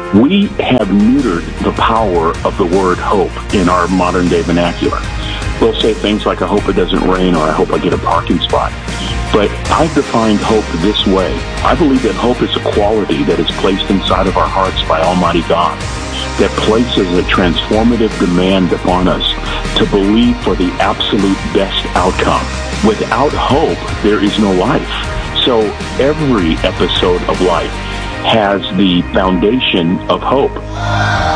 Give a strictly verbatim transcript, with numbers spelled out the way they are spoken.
We have neutered the power of the word hope in our modern day vernacular. We'll say things like, I hope it doesn't rain, or I hope I get a parking spot. But I've defined hope this way. I believe that hope is a quality that is placed inside of our hearts by Almighty God, that places a transformative demand upon us to believe for the absolute best outcome. Without hope, there is no life. So every episode of life has the foundation of hope.